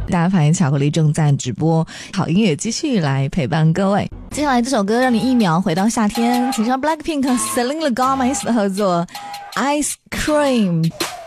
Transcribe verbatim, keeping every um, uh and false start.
大家发现巧克力正在直播，好音乐继续来陪伴各位。接下来这首歌让你一秒回到夏天，请上 Blackpink Selena Gomez 的合作 Ice Cream。